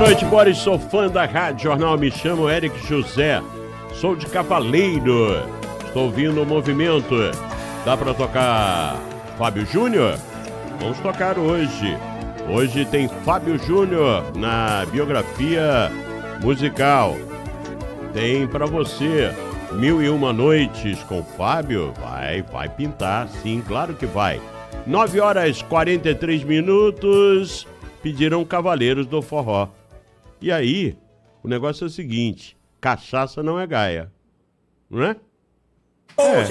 noite, Boris. Sou fã da Rádio Jornal. Me chamo Eric José. Sou de Cavaleiro. Estou ouvindo o movimento. Dá pra tocar Fábio Júnior? Vamos tocar hoje. Hoje tem Fábio Júnior na biografia musical. Tem pra você 1001 Noites com Fábio. Vai pintar, sim, claro que vai. 9h43. Pediram Cavaleiros do Forró. E aí, o negócio é o seguinte: cachaça não é gaia, não é?